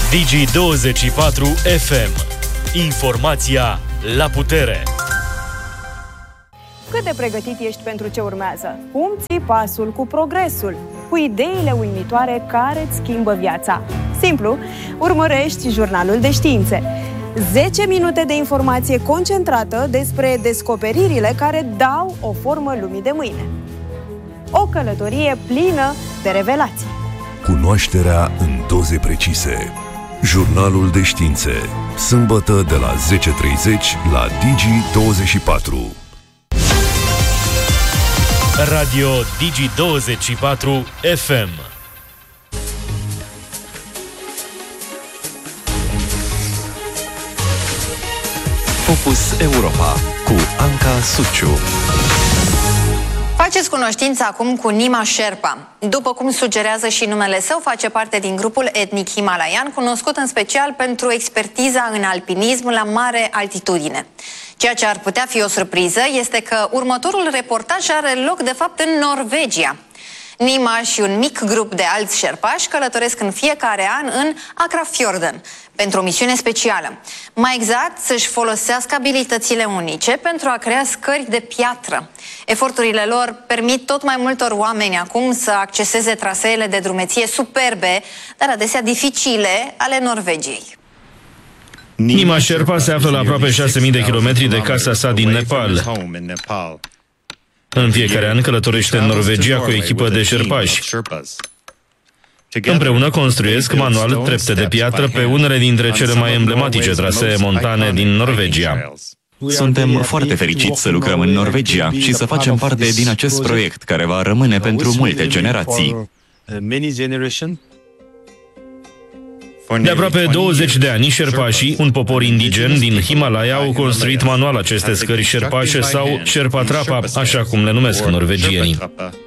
Digi24 FM. Informația la putere. Cât de pregătit ești pentru ce urmează? Cum ții pasul cu progresul? Cu ideile uimitoare care îți schimbă viața? Simplu, urmărești Jurnalul de Științe. 10 minute de informație concentrată despre descoperirile care dau o formă lumii de mâine. O călătorie plină de revelații. Cunoașterea în doze precise. Jurnalul de Științe. Sâmbătă de la 10:30 la Digi24. Radio Digi24 FM. Focus Europa cu Anca Suciu. Faceți cunoștință acum cu Nima Sherpa. După cum sugerează și numele său, face parte din grupul etnic himalaian, cunoscut în special pentru expertiza în alpinism la mare altitudine. Ceea ce ar putea fi o surpriză este că următorul reportaj are loc de fapt în Norvegia. Nima și un mic grup de alți șerpași călătoresc în fiecare an în Akrafjorden pentru o misiune specială. Mai exact, să-și folosească abilitățile unice pentru a crea scări de piatră. Eforturile lor permit tot mai multor oameni acum să acceseze traseele de drumeție superbe, dar adesea dificile, ale Norvegiei. Nima Sherpa se află la aproape 6.000 de kilometri de casa sa din Nepal. În fiecare an călătorește în Norvegia cu o echipă de șerpași. Împreună construiesc manual trepte de piatră pe unele dintre cele mai emblematice trasee montane din Norvegia. Suntem foarte fericiți să lucrăm în Norvegia și să facem parte din acest proiect care va rămâne pentru multe generații. De aproape 20 de ani, șerpașii, un popor indigen din Himalaya, au construit manual aceste scări șerpașe sau Sherpa Trapa, așa cum le numesc norvegienii.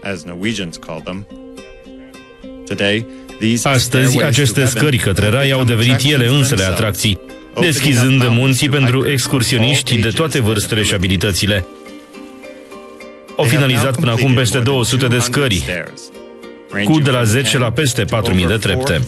Astăzi, aceste scări către rai au devenit ele însele atracții, deschizând munții pentru excursioniști de toate vârstele și abilitățile. Au finalizat până acum peste 200 de scări, cu de la 10 la peste 4.000 de trepte.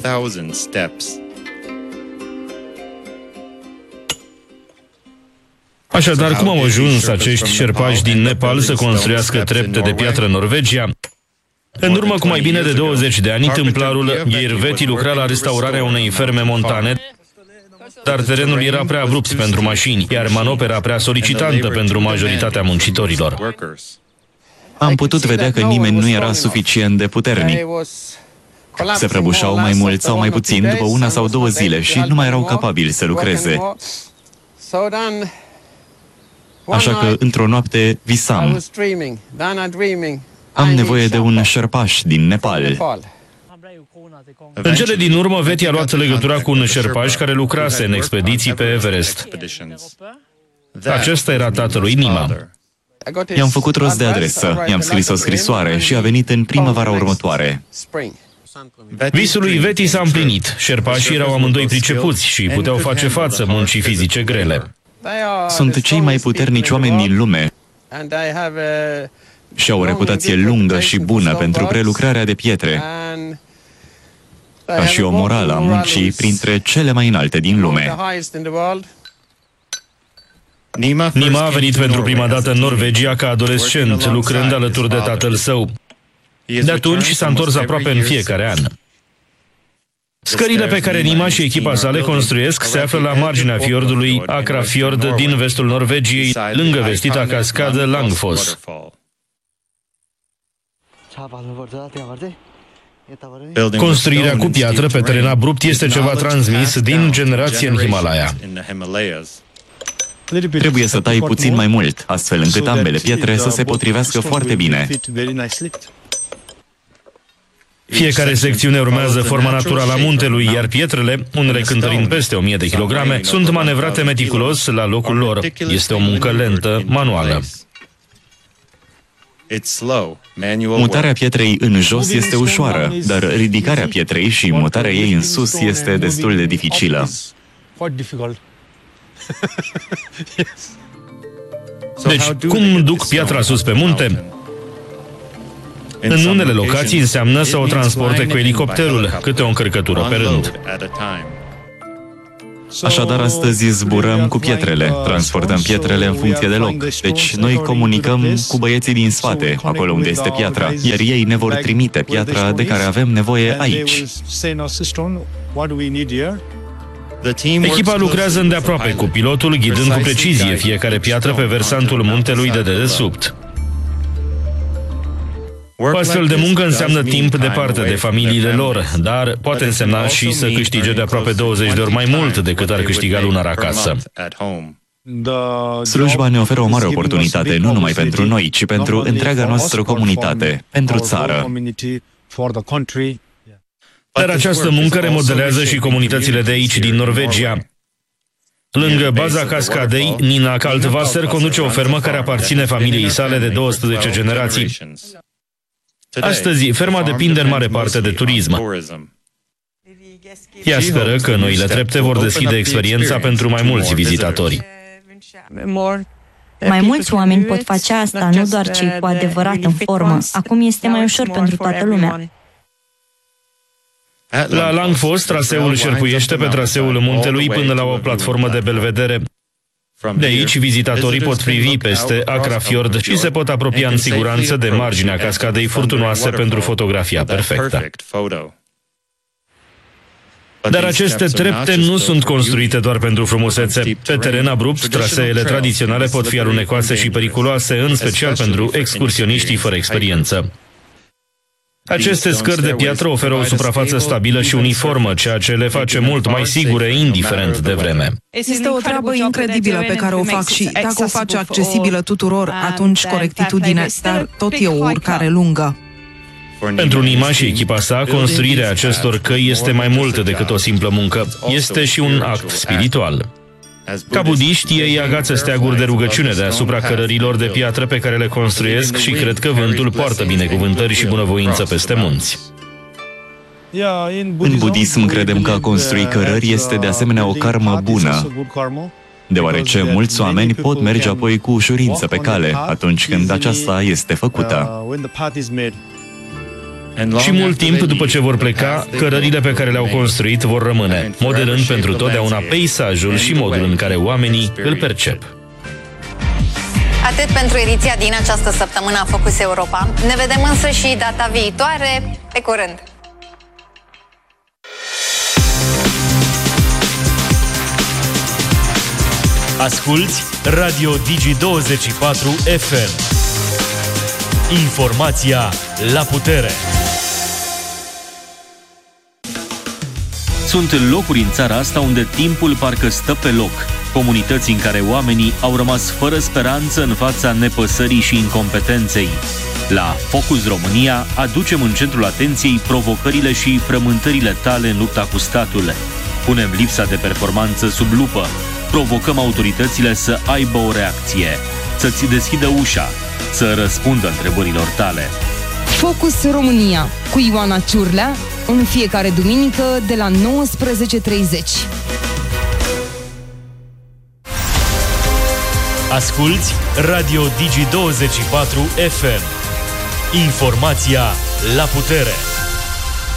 Așadar, cum au ajuns acești șerpași din Nepal să construiască trepte de piatră în Norvegia? În urmă cu mai bine de 20 de ani, tâmplarul Geir Veti lucra la restaurarea unei ferme montane, dar terenul era prea abrupt pentru mașini, iar manopera prea solicitantă pentru majoritatea muncitorilor. Am putut vedea că nimeni nu era suficient de puternic. Se prăbușau mai mult sau mai puțin după 1 sau 2 zile și nu mai erau capabili să lucreze. Așa că, într-o noapte, visam. Am nevoie de un șerpaș din Nepal. În cele din urmă, Veti a luat legătura cu un șerpaș care lucrase în expediții pe Everest. Acesta era tatălui Nima. I-am făcut rost de adresă, i-am scris o scrisoare și a venit în primăvara următoare. Visul lui Veti s-a împlinit. Șerpașii erau amândoi pricepuți și puteau face față muncii fizice grele. Sunt cei mai puternici oameni din lume și au o reputație lungă și bună pentru prelucrarea de pietre, ca și o morală a muncii printre cele mai înalte din lume. Nima a venit pentru prima dată în Norvegia ca adolescent, lucrând alături de tatăl său. De atunci s-a întors aproape în fiecare an. Scările pe care Nima și echipa sa le construiesc se află la marginea fiordului Akrafjord din vestul Norvegiei, lângă vestita cascadă Langfoss. Construirea cu piatră pe teren abrupt este ceva transmis din generație în Himalaya. Trebuie să tai puțin mai mult, astfel încât ambele pietre să se potrivească foarte bine. Fiecare secțiune urmează forma naturală a muntelui, iar pietrele, unele cântărind peste 1000 de kilograme, sunt manevrate meticulos la locul lor. Este o muncă lentă, manuală. Mutarea pietrei în jos este ușoară, dar ridicarea pietrei și mutarea ei în sus este destul de dificilă. Deci, cum duc piatra sus pe munte? În unele locații înseamnă să o transporte cu elicopterul, câte o încărcătură pe rând. Așadar, astăzi zburăm cu pietrele, transportăm pietrele în funcție de loc. Deci, noi comunicăm cu băieții din spate, acolo unde este piatra, iar ei ne vor trimite piatra de care avem nevoie aici. Echipa lucrează îndeaproape cu pilotul, ghidând cu precizie fiecare piatră pe versantul muntelui de dedesubt. O astfel de muncă înseamnă timp departe de familiile lor, dar poate însemna și să câștige de aproape 20 de ori mai mult decât ar câștiga lunar acasă. Slujba ne oferă o mare oportunitate, nu numai pentru noi, ci pentru întreaga noastră comunitate, pentru țară. Dar această muncă remodelează și comunitățile de aici, din Norvegia. Lângă baza cascadei, Nina Kaltvasser conduce o fermă care aparține familiei sale de 12 generații. Astăzi, ferma depinde în mare parte de turism. Ea speră că noile trepte vor deschide experiența pentru mai mulți vizitatori. Mai mulți oameni pot face asta, nu doar cei cu adevărat în formă. Acum este mai ușor pentru toată lumea. La Langfoss, traseul șerpuiește pe traseul muntelui până la o platformă de belvedere. De aici, vizitatorii pot privi peste Akrafjord și se pot apropia în siguranță de marginea cascadei furtunoase pentru fotografia perfectă. Dar aceste trepte nu sunt construite doar pentru frumusețe. Pe teren abrupt, traseele tradiționale pot fi alunecoase și periculoase, în special pentru excursioniștii fără experiență. Aceste scări de piatră oferă o suprafață stabilă și uniformă, ceea ce le face mult mai sigure, indiferent de vreme. Este o treabă incredibilă pe care o fac și dacă o faci accesibilă tuturor, atunci corectitudine, dar tot e o urcare lungă. Pentru Nima și echipa sa, construirea acestor căi este mai mult decât o simplă muncă. Este și un act spiritual. Ca budiști, ei agață steaguri de rugăciune deasupra cărărilor de piatră pe care le construiesc și cred că vântul poartă binecuvântări și bunăvoință peste munți. În budism credem că a construi cărări este de asemenea o karmă bună, deoarece mulți oameni pot merge apoi cu ușurință pe cale atunci când aceasta este făcută. Și mult timp după ce vor pleca, cărările pe care le-au construit vor rămâne, modelând pentru totdeauna peisajul și modul în care oamenii îl percep. Atât pentru ediția din această săptămână a Focus Europa. Ne vedem însă și data viitoare. Pe curând! Asculți Radio Digi24 FM. Informația la putere. Sunt locuri în țara asta unde timpul parcă stă pe loc. Comunități în care oamenii au rămas fără speranță în fața nepăsării și incompetenței. La Focus România aducem în centrul atenției provocările și frământările tale în lupta cu statul. Punem lipsa de performanță sub lupă. Provocăm autoritățile să aibă o reacție, să-ți deschidă ușa, să răspundă întrebărilor tale. Focus România cu Ioana Ciurlea în fiecare duminică de la 19:30. Asculți Radio Digi24 FM. Informația la putere.